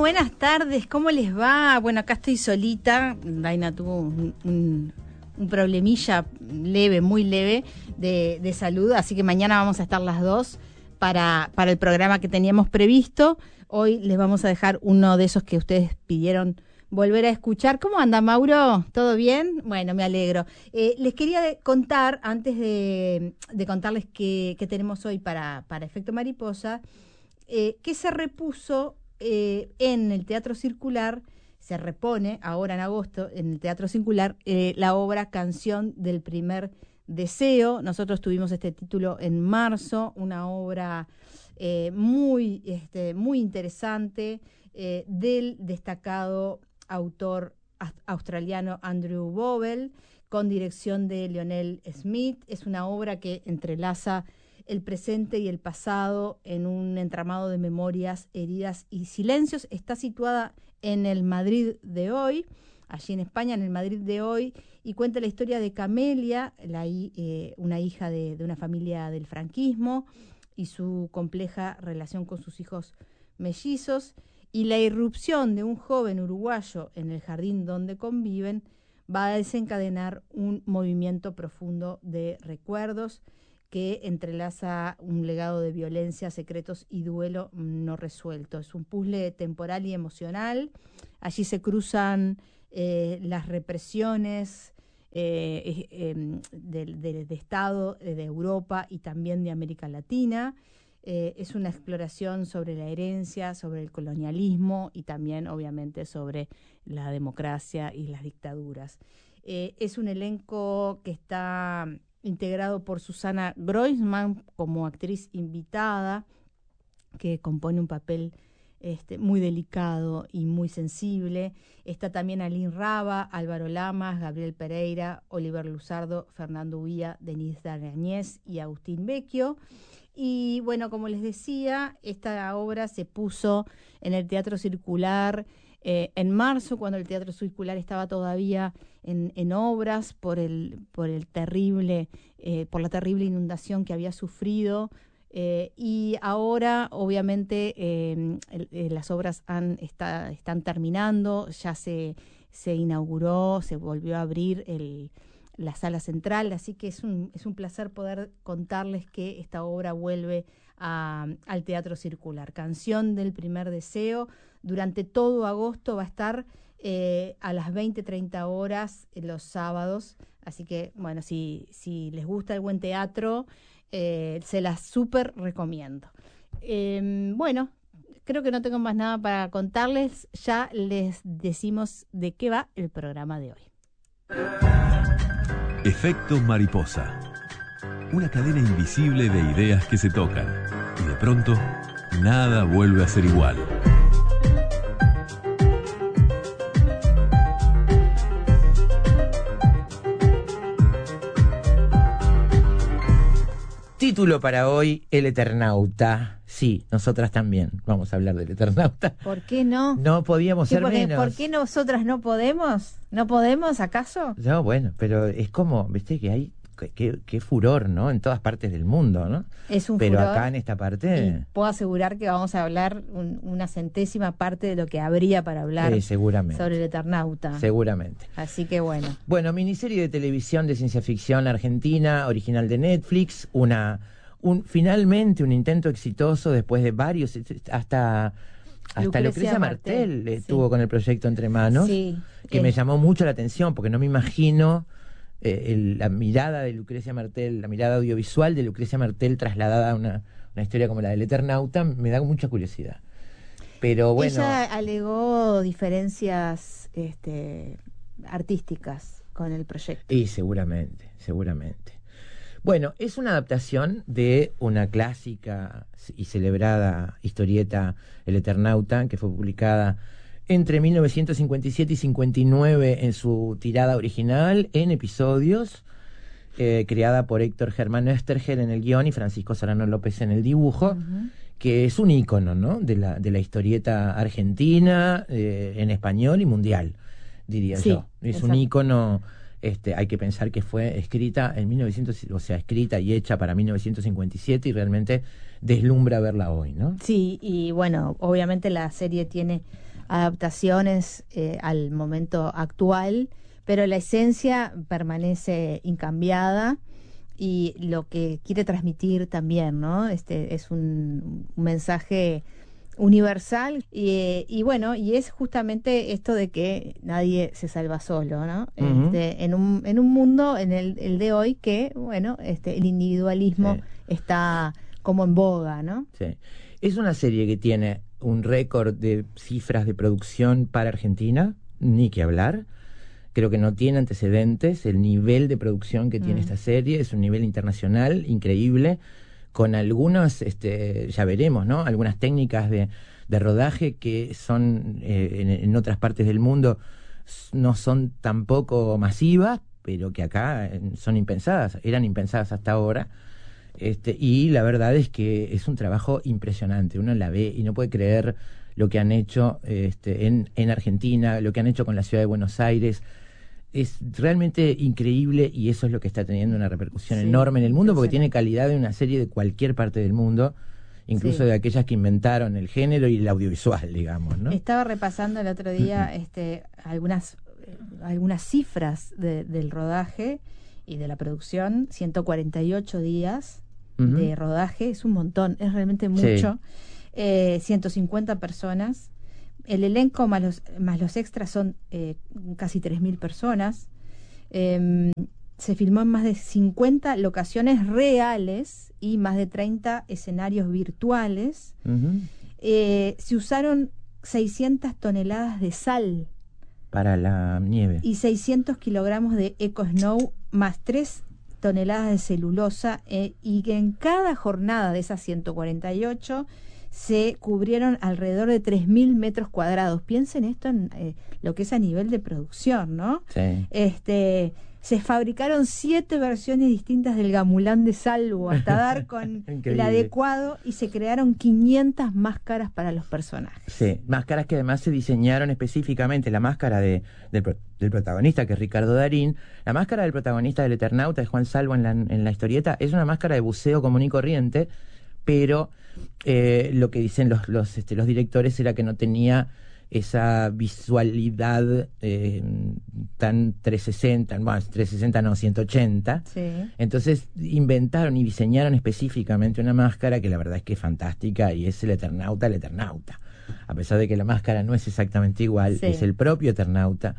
buenas tardes, ¿cómo les va? Bueno, acá estoy solita. Daina tuvo un problemilla leve, muy leve de salud, así que mañana vamos a estar las dos para el programa que teníamos previsto. Hoy les vamos a dejar uno de esos que ustedes pidieron volver a escuchar. ¿Cómo anda, Mauro? ¿Todo bien? Bueno, me alegro. Les quería contar, antes de contarles qué tenemos hoy para Efecto Mariposa, que se repuso en el Teatro Circular, se repone ahora en agosto en el Teatro Circular la obra Canción del Primer Deseo. Nosotros tuvimos este título en marzo, una obra muy interesante del destacado autor australiano Andrew Bovell, con dirección de Lionel Smith. Es una obra que entrelaza el presente y el pasado en un entramado de memorias, heridas y silencios. Está situada en el Madrid de hoy, allí en España, en el Madrid de hoy, y cuenta la historia de Camelia, una hija de una familia del franquismo, y su compleja relación con sus hijos mellizos, y la irrupción de un joven uruguayo en el jardín donde conviven va a desencadenar un movimiento profundo de recuerdos que entrelaza un legado de violencia, secretos y duelo no resuelto. Es un puzzle temporal y emocional. Allí se cruzan las represiones de Estado, de Europa y también de América Latina. Es una exploración sobre la herencia, sobre el colonialismo y también, obviamente, sobre la democracia y las dictaduras. Es un elenco que está integrado por Susana Groisman como actriz invitada, que compone un papel muy delicado y muy sensible. Está también Aline Raba, Álvaro Lamas, Gabriel Pereira, Oliver Luzardo, Fernando Uía, Denise D'Arañez y Agustín Vecchio. Y bueno, como les decía, esta obra se puso en el Teatro Circular en marzo, cuando el Teatro Circular estaba todavía en obras por la terrible inundación que había sufrido. Y ahora, obviamente, las obras están terminando. Ya se inauguró, se volvió a abrir la sala central, así que es un placer poder contarles que esta obra vuelve al Teatro Circular. Canción del Primer Deseo, durante todo agosto va a estar a las 20:30 horas los sábados, así que, bueno, si les gusta el buen teatro, se las súper recomiendo. Bueno, creo que no tengo más nada para contarles, ya les decimos de qué va el programa de hoy. Efecto Mariposa. Una cadena invisible de ideas que se tocan y de pronto nada vuelve a ser igual. Título para hoy, El Eternauta. Sí, nosotras también vamos a hablar del Eternauta. ¿Por qué no? No podíamos ser menos. ¿Por qué nosotras no podemos? ¿No podemos, acaso? No, bueno, pero es como, viste, que hay qué furor, ¿no? En todas partes del mundo, ¿no? Es un pero furor. Acá en esta parte... Y puedo asegurar que vamos a hablar una centésima parte de lo que habría para hablar seguramente, sobre el Eternauta. Seguramente. Así que bueno. Bueno, miniserie de televisión de ciencia ficción argentina, original de Netflix, finalmente un intento exitoso después de varios, hasta Lucrecia Martel estuvo con el proyecto entre manos, que me llamó mucho la atención, porque no me imagino la mirada de Lucrecia Martel, la mirada audiovisual de Lucrecia Martel trasladada a una historia como la del Eternauta. Me da mucha curiosidad. Pero bueno, ella alegó diferencias artísticas con el proyecto. Y seguramente. Bueno, es una adaptación de una clásica y celebrada historieta, El Eternauta, que fue publicada entre 1957 y 59 en su tirada original, en episodios, creada por Héctor Germán Oesterhel en el guión y Francisco Serrano López en el dibujo, que es un ícono, ¿no?, de la historieta argentina, en español y mundial, diría yo. Es un ícono. Hay que pensar que fue escrita escrita y hecha para 1957 y realmente deslumbra verla hoy, ¿no? Sí, y bueno, obviamente la serie tiene adaptaciones al momento actual, pero la esencia permanece incambiada y lo que quiere transmitir también, ¿no? Es un mensaje universal y bueno, y es justamente esto de que nadie se salva solo, ¿no? En un mundo, en el de hoy, que bueno, el individualismo está como en boga, ¿no? Sí. Es una serie que tiene un récord de cifras de producción para Argentina, ni que hablar. Creo que no tiene antecedentes. El nivel de producción que tiene esta serie es un nivel internacional increíble, con algunos, ya veremos, ¿no? Algunas técnicas de rodaje que son en otras partes del mundo no son tampoco masivas, pero que acá son impensadas, eran impensadas hasta ahora. Y la verdad es que es un trabajo impresionante. Uno la ve y no puede creer lo que han hecho en Argentina, lo que han hecho con la ciudad de Buenos Aires. Es realmente increíble y eso es lo que está teniendo una repercusión enorme en el mundo, porque tiene calidad de una serie de cualquier parte del mundo, incluso de aquellas que inventaron el género y el audiovisual, digamos, ¿no? Estaba repasando el otro día algunas cifras del rodaje y de la producción. 148 días de rodaje, es un montón, es realmente mucho. 150 personas. El elenco más los extras son casi 3.000 personas. Se filmó en más de 50 locaciones reales y más de 30 escenarios virtuales. Se usaron 600 toneladas de sal para la nieve y 600 kilogramos de Eco Snow, más 3 toneladas de celulosa, y que en cada jornada de esas 148 se cubrieron alrededor de 3.000 metros cuadrados. Piensen esto en lo que es a nivel de producción, ¿no? Sí. Se fabricaron 7 versiones distintas del gamulán de Salvo hasta dar con el adecuado, y se crearon 500 máscaras para los personajes. Sí, máscaras que además se diseñaron específicamente. La máscara del protagonista, que es Ricardo Darín, la máscara del protagonista del Eternauta, de Juan Salvo en la historieta, es una máscara de buceo común y corriente, pero lo que dicen los directores era que no tenía esa visualidad tan 360, bueno, 360 no, 180. Sí. Entonces inventaron y diseñaron específicamente una máscara que la verdad es que es fantástica, y es el Eternauta. A pesar de que la máscara no es exactamente igual, es el propio Eternauta,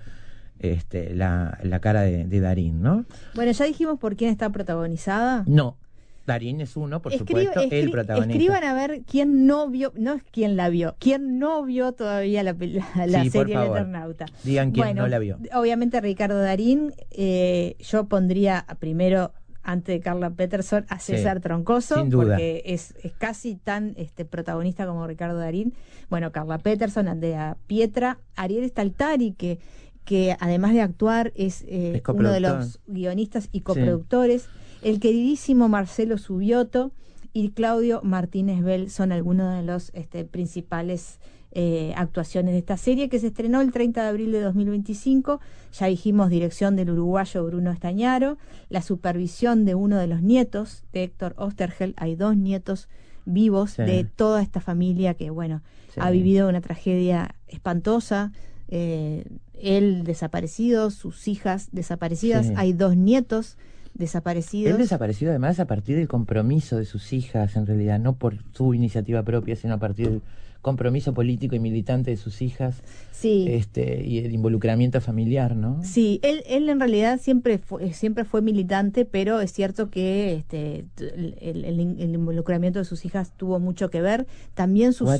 la cara de Darín, ¿no? Bueno, ya dijimos por quién está protagonizada. No. Darín es uno, por supuesto, el protagonista. Escriban a ver quién no vio, no es quién la vio, quién no vio todavía la serie El Eternauta. Digan quién no la vio. Obviamente Ricardo Darín. Yo pondría primero, antes de Carla Peterson, a César Troncoso, sin duda, porque es casi tan protagonista como Ricardo Darín. Bueno, Carla Peterson, Andrea Pietra, Ariel Staltari, que además de actuar es uno de los guionistas y coproductores. El queridísimo Marcelo Subioto y Claudio Martínez Bell son algunos de los principales actuaciones de esta serie, que se estrenó el 30 de abril de 2025. Ya dijimos, dirección del uruguayo Bruno Estañaro, la supervisión de uno de los nietos de Héctor Oesterheld. Hay 2 nietos vivos de toda esta familia que, bueno, ha vivido una tragedia espantosa. Él desaparecido, sus hijas desaparecidas. Hay 2 nietos desaparecidos. Él desaparecido además a partir del compromiso de sus hijas, en realidad, no por su iniciativa propia, sino a partir del compromiso político y militante de sus hijas. Sí. Y el involucramiento familiar, ¿no? Sí, él en realidad siempre fue militante, pero es cierto que el involucramiento de sus hijas tuvo mucho que ver. También sus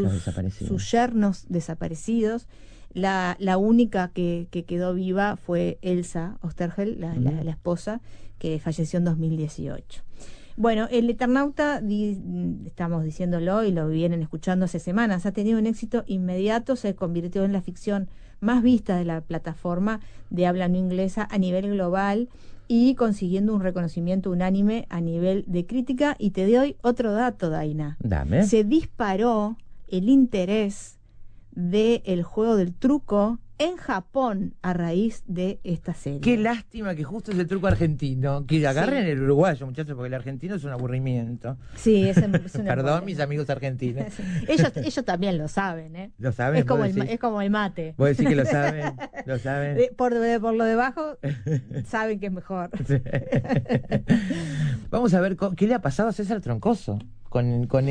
yernos desaparecidos. La única que quedó viva fue Elsa Oesterheld, la esposa, que falleció en 2018. Bueno, el Eternauta, estamos diciéndolo y lo vienen escuchando hace semanas, ha tenido un éxito inmediato, se convirtió en la ficción más vista de la plataforma de habla no inglesa a nivel global, y consiguiendo un reconocimiento unánime a nivel de crítica. Y te doy otro dato, Daina. Dame. Se disparó el interés del juego del truco en Japón a raíz de esta serie. Qué lástima que justo es el truco argentino. Que agarren el uruguayo, muchachos, porque el argentino es un aburrimiento. Sí, es una Perdón, mis amigos argentinos. Sí. Ellos también lo saben, ¿eh? ¿Lo saben? Es como el mate. ¿Vos decís que lo saben? ¿Lo saben? Por lo debajo, saben que es mejor. Sí. Vamos a ver qué le ha pasado a César Troncoso con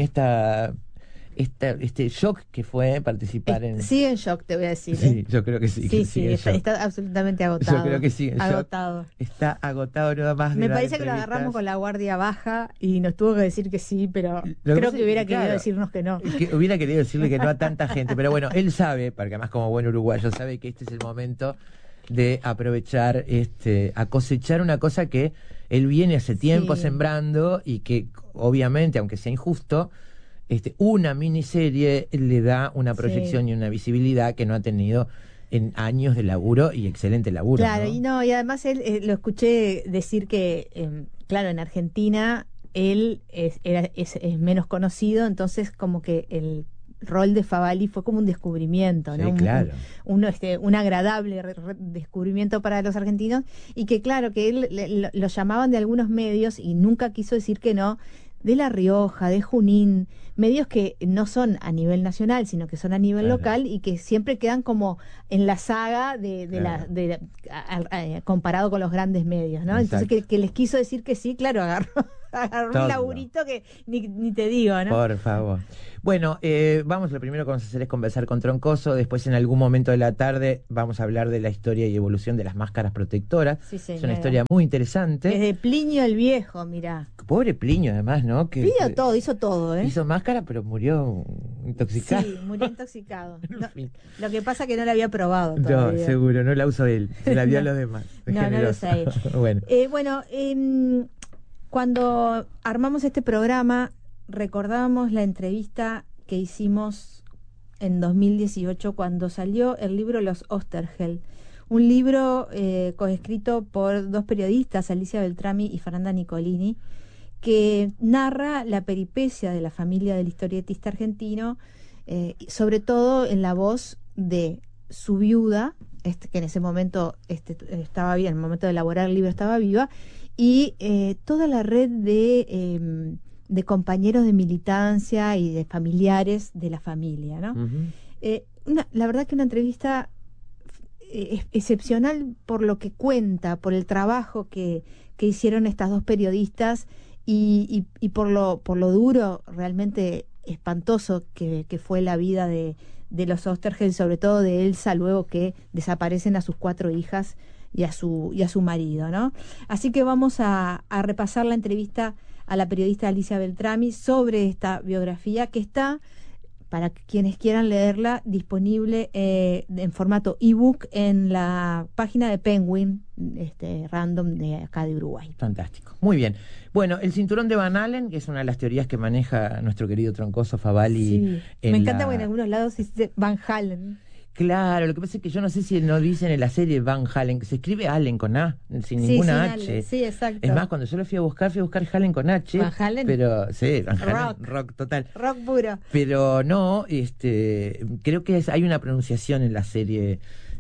este shock que fue participar en... Sigue en shock, te voy a decir. Sí, yo creo que sí. Sí, está absolutamente agotado. Yo creo que sí. Agotado. Está agotado nada más. Me parece que lo agarramos con la guardia baja y nos tuvo que decir que sí, pero creo que hubiera querido decirnos que no. Que hubiera querido decirle que no a tanta gente, pero bueno, él sabe, porque además como buen uruguayo sabe que este es el momento de aprovechar, a cosechar una cosa que él viene hace tiempo sembrando y que obviamente, aunque sea injusto, una miniserie le da una proyección y una visibilidad que no ha tenido en años de laburo y excelente laburo. Claro, ¿no? y además él lo escuché decir que, claro, en Argentina él es menos conocido, entonces como que el rol de Favali fue como un descubrimiento, ¿no? Sí, claro. Un agradable descubrimiento para los argentinos, y que claro, que él lo llamaban de algunos medios y nunca quiso decir que no, de La Rioja, de Junín, medios que no son a nivel nacional, sino que son a nivel local y que siempre quedan como en la saga comparado con los grandes medios, ¿no? Exacto. Entonces que les quiso decir que sí, claro, agarró un laburito que ni te digo, ¿no? Por favor. Bueno, lo primero que vamos a hacer es conversar con Troncoso, después en algún momento de la tarde vamos a hablar de la historia y evolución de las máscaras protectoras. Sí, es una historia muy interesante. Desde Plinio el Viejo, mirá. Pobre Plinio, además, ¿no? Plinio hizo todo, ¿eh? Hizo máscara, pero murió intoxicado. Sí, murió intoxicado. No, lo que pasa es que no la había probado todavía. No, seguro, no la usó él, se la dio a los demás. No lo sé. Bueno, cuando armamos este programa, recordábamos la entrevista que hicimos en 2018 cuando salió el libro Los Osterheld, un libro coescrito por dos periodistas, Alicia Beltrami y Fernanda Nicolini, que narra la peripecia de la familia del historietista argentino, sobre todo en la voz de su viuda, que en ese momento estaba bien, en el momento de elaborar el libro estaba viva, y toda la red de compañeros de militancia y de familiares de la familia, ¿no? La verdad que una entrevista excepcional por lo que cuenta, por el trabajo que hicieron estas dos periodistas y por lo duro, realmente espantoso que fue la vida de los Osterheld, sobre todo de Elsa, luego que desaparecen a sus 4 hijas y a su marido, ¿no? Así que vamos a repasar la entrevista a la periodista Alicia Beltrami sobre esta biografía, que está, para quienes quieran leerla, disponible en formato ebook en la página de Penguin, random de acá de Uruguay. Fantástico, muy bien. Bueno, el cinturón de Van Allen, que es una de las teorías que maneja nuestro querido Troncoso Favali. Sí, me encanta porque en algunos lados dice Van Halen. Claro, lo que pasa es que yo no sé si no dicen en la serie Van Halen, que se escribe Allen con A, sin ninguna H. Sí, exacto. Es más, cuando yo lo fui a buscar Halen con H. Van Halen. Pero, sí, Van Halen, rock total. Rock puro. Pero no, creo que hay una pronunciación en la serie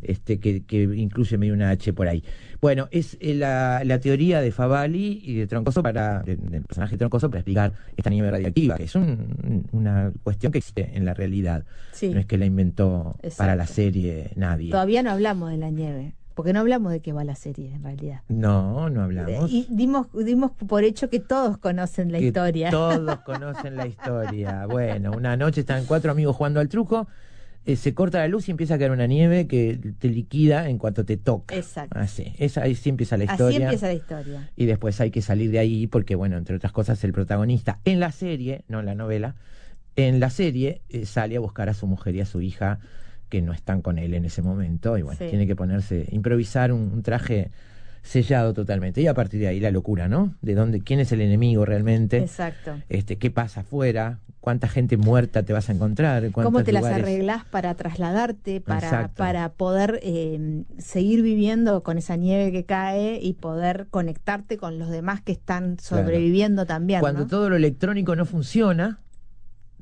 que incluye medio una H por ahí. Bueno, es la teoría de Favali y de Troncoso del personaje de Troncoso para explicar esta nieve radiactiva, que es una cuestión que existe en la realidad. Sí. No es que la inventó para la serie nadie. Todavía no hablamos de la nieve, porque no hablamos de qué va la serie en realidad. No hablamos. Y dimos por hecho que todos conocen la historia. Todos conocen la historia. Bueno, una noche están 4 amigos jugando al truco. Se corta la luz y empieza a caer una nieve que te liquida en cuanto te toca. Exacto. Ahí sí empieza la historia. Así empieza la historia. Y después hay que salir de ahí porque, bueno, entre otras cosas, el protagonista en la serie, no en la novela, en la serie sale a buscar a su mujer y a su hija que no están con él en ese momento. Y bueno, tiene que improvisar un traje sellado totalmente. Y a partir de ahí la locura, ¿no? ¿Quién es el enemigo realmente? Exacto. ¿Qué pasa afuera? ¿Cuánta gente muerta te vas a encontrar? ¿Cómo te las arreglás para trasladarte, para poder seguir viviendo con esa nieve que cae y poder conectarte con los demás que están sobreviviendo también? Cuando todo lo electrónico no funciona,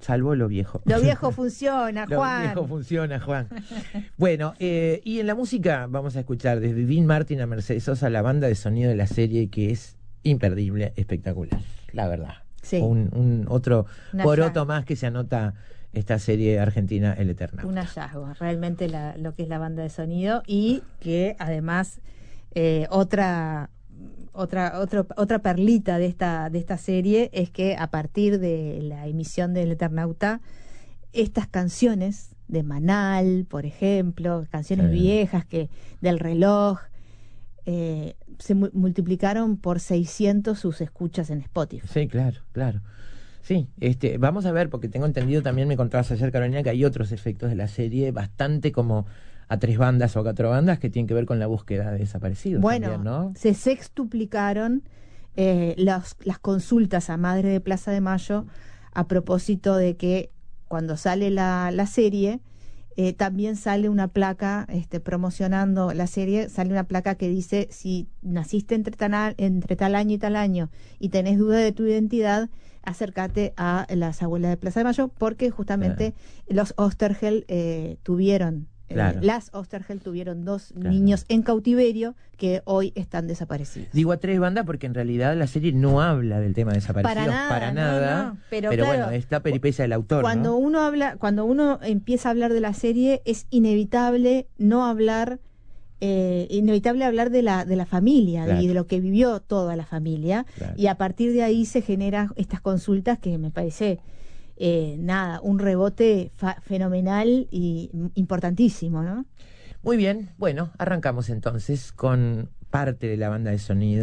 salvo lo viejo. Lo viejo funciona, Lo Juan. viejo funciona, Juan. Bueno, y en la música vamos a escuchar desde Dean Martin a Mercedes Sosa la banda de sonido de la serie, que es imperdible, espectacular, la verdad. Sí. Un otro Una poroto llave. más que se anota esta serie argentina, El Eternauta. Un hallazgo, realmente lo que es la banda de sonido, y que además otra perlita de esta serie es que a partir de la emisión del Eternauta, estas canciones de Manal, por ejemplo, canciones viejas del reloj, se multiplicaron por 600 sus escuchas en Spotify. Sí, claro, claro. Sí, vamos a ver, porque tengo entendido, también me contabas ayer, Carolina, que hay otros efectos de la serie, bastante como a 3 bandas o a 4 bandas, que tienen que ver con la búsqueda de desaparecidos. Bueno, también, ¿no? se sextuplicaron las consultas a Madre de Plaza de Mayo a propósito de que cuando sale la serie, también sale una placa promocionando la serie, sale una placa que dice: si naciste entre tal año y tal año y tenés duda de tu identidad, acércate a las abuelas de Plaza de Mayo, porque justamente los Osterhel tuvieron... Claro. Las Osterhel tuvieron 2 Claro. niños en cautiverio que hoy están desaparecidos. Digo a 3 bandas porque en realidad la serie no habla del tema de desaparecidos para nada, no, pero claro, claro, bueno, es la peripecia del autor, cuando ¿no? uno empieza a hablar de la serie, es inevitable no hablar, inevitable hablar de la familia, Claro. y de lo que vivió toda la familia, Claro. y a partir de ahí se generan estas consultas que me parece un rebote fenomenal y importantísimo, ¿no? Muy bien, bueno, arrancamos entonces con parte de la banda de sonido